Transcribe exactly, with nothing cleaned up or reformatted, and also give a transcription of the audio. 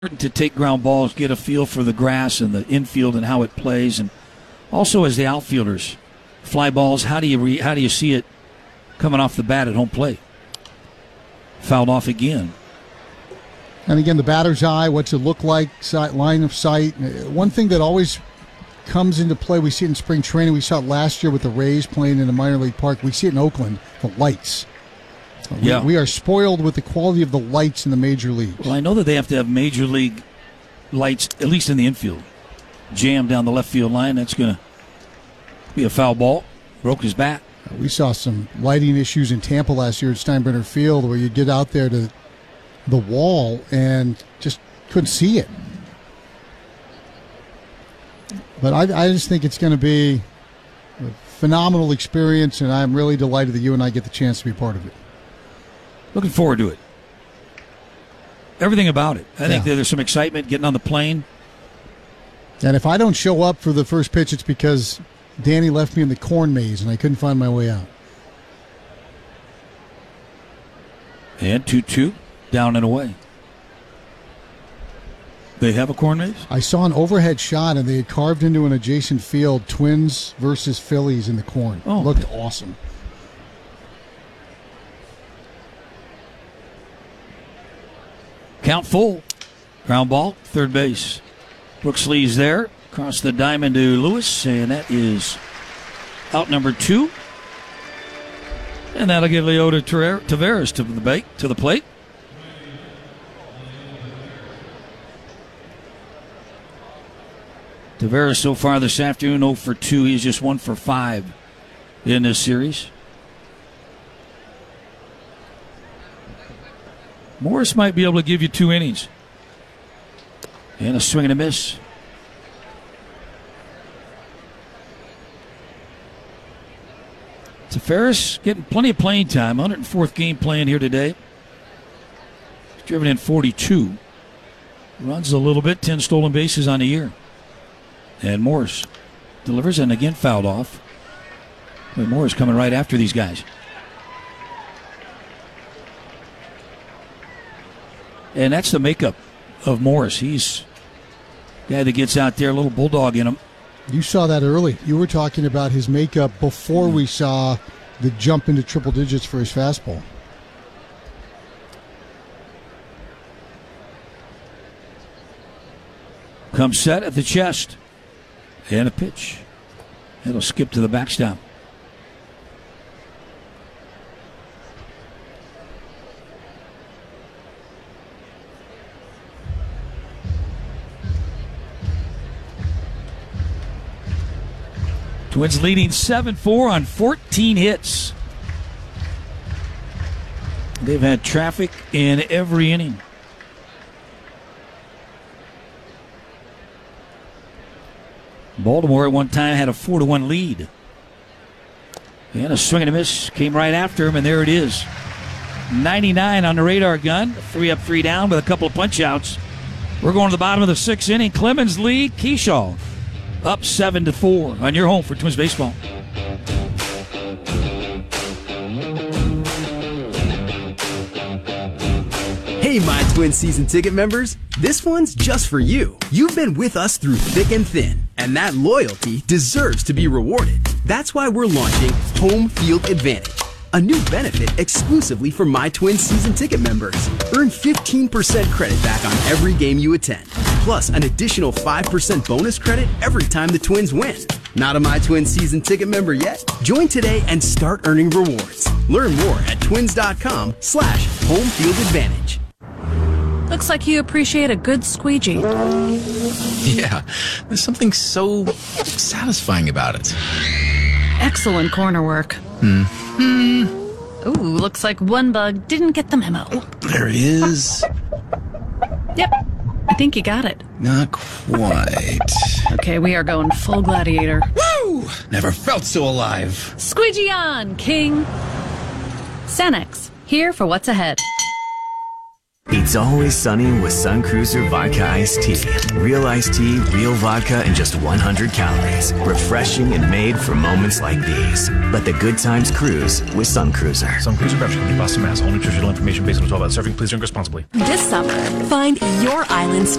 to take ground balls, get a feel for the grass and the infield and how it plays, and also as the outfielders, fly balls. How do you re, how do you see it coming off the bat at home plate? Fouled off again. And again, the batter's eye, what's it look like, sight, line of sight. One thing that always comes into play, we see it in spring training. We saw it last year with the Rays playing in a minor league park. We see it in Oakland, the lights. Yeah. We, we are spoiled with the quality of the lights in the major leagues. Well, I know that they have to have major league lights, at least in the infield. Jammed down the left field line. That's going to be a foul ball. Broke his bat. We saw some lighting issues in Tampa last year at Steinbrenner Field where you get out there to the wall and just couldn't see it. But I, I just think it's going to be a phenomenal experience, and I'm really delighted that you and I get the chance to be part of it. Looking forward to it. Everything about it. I think Yeah. that there's some excitement getting on the plane. And if I don't show up for the first pitch, it's because Danny left me in the corn maze and I couldn't find my way out. And two two, down and away. They have a corn maze? I saw an overhead shot and they had carved into an adjacent field Twins versus Phillies in the corn. Oh. Looked awesome. Count full. Ground ball, third base. Brooks Lee's there. Across the diamond to Lewis, and that is out number two. And that'll get Leota Taveras to the bait, to the plate. Taveras so far this afternoon oh for two. He's just one for five in this series. Morris might be able to give you two innings. And a swing and a miss. Taveras getting plenty of playing time. one hundred fourth game playing here today. He's driven in forty-two. Runs a little bit, ten stolen bases on the year. And Morris delivers and again fouled off. But Morris coming right after these guys. And that's the makeup of Morris. He's a guy that gets out there, a little bulldog in him. You saw that early. You were talking about his makeup before we saw the jump into triple digits for his fastball. Comes set at the chest. And a pitch. It'll skip to the backstop. Twins leading seven four on fourteen hits. They've had traffic in every inning. Baltimore at one time had a four to one lead. And a swing and a miss came right after him, and there it is. ninety-nine on the radar gun. Three up, three down with a couple of punch outs. We're going to the bottom of the sixth inning. Clemens lead. Keyshaw up seven to four on your home for Twins baseball. Hey, my Twins season ticket members. This one's just for you. You've been with us through thick and thin, and that loyalty deserves to be rewarded. That's why we're launching Home Field Advantage, a new benefit exclusively for my Twins season ticket members. Earn fifteen percent credit back on every game you attend, plus an additional five percent bonus credit every time the Twins win. Not a My Twins season ticket member yet? Join today and start earning rewards. Learn more at twins.com slash home field advantage. Looks like you appreciate a good squeegee. Yeah, there's something so satisfying about it. Excellent corner work. Hmm. Hmm. Ooh, looks like one bug didn't get the memo. There he is. Yep, I think you got it. Not quite. Okay, we are going full gladiator. Woo! Never felt so alive. Squeegee on, King. Sanex, here for what's ahead. It's always sunny with Sun Cruiser Vodka Iced Tea. Real iced tea, real vodka, and just one hundred calories. Refreshing and made for moments like these. Let the good times cruise with Sun Cruiser. Sun Cruiser Beverage Company, Boston, Mass. All nutritional information based on twelve ounce serving. Please drink responsibly. This summer, find your island's